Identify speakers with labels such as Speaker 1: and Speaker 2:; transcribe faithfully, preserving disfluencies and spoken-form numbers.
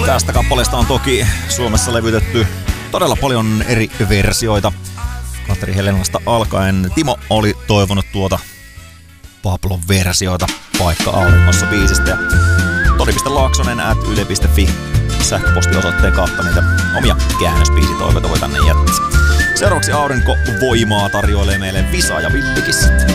Speaker 1: Tästä kappaleesta on toki Suomessa levytetty todella paljon eri versioita. Katri Helenasta alkaen Timo oli toivonut tuota Pablon versiota Paikka auringossa biisistä. Ja tori piste laaksonen ät yle piste fi sähköpostiosoitteen kautta niitä omia käännösbiisitoiveita voi tänne jättää. Seuraavaksi Aurinko voimaa tarjoilee meille Visa ja Villikis.